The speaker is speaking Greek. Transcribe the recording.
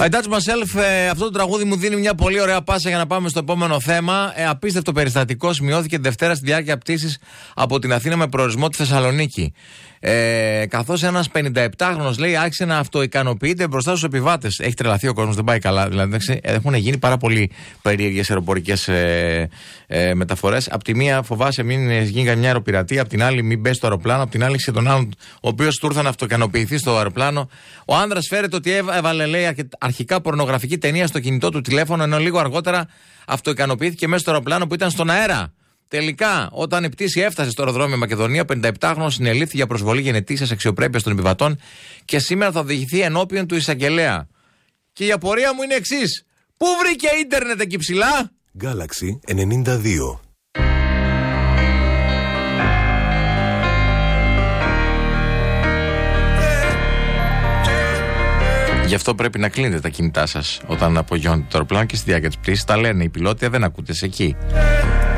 I touch myself, αυτό το τραγούδι μου δίνει μια πολύ ωραία πάσα για να πάμε στο επόμενο θέμα. Απίστευτο περιστατικό σημειώθηκε Δευτέρα στη διάρκεια πτήσης από την Αθήνα με προορισμό τη Θεσσαλονίκη. Καθώς ένας 57χρονος λέει άρχισε να αυτοικανοποιείται μπροστά στους επιβάτες. Έχει τρελαθεί ο κόσμος, δεν πάει καλά. Δηλαδή έχουν γίνει πάρα πολύ περίεργες αεροπορικές μεταφορές. Απ' τη μία φοβάσαι μην γίνει μια αεροπειρατεία, απ' την άλλη μην μπες στο αεροπλάνο, απ' την άλλη σε τον άλλον ο οποίος του ήρθε να αυτοικανοποιηθεί στο αεροπλάνο. Ο άνδρας φέρεται ότι έβαλε λέει αρχικά πορνογραφική ταινία στο κινητό του τηλέφωνο, ενώ λίγο αργότερα αυτοικανοποιήθηκε μέσα στο αεροπλάνο που ήταν στον αέρα. Τελικά, όταν η πτήση έφτασε στο αεροδρόμιο Μακεδονία, 57χρονος συνελήφθη για προσβολή γενετήσιας αξιοπρέπειας των επιβατών και σήμερα θα οδηγηθεί ενώπιον του εισαγγελέα. Και η απορία μου είναι εξής: πού βρήκε ίντερνετ εκεί ψηλά? Galaxy 92. Γι' αυτό πρέπει να κλείνετε τα κινητά σας όταν απογειώνετε το αεροπλάνο και στη διάρκεια της πτήσης. Τα λένε οι πιλότοι, δεν ακούτε εκεί.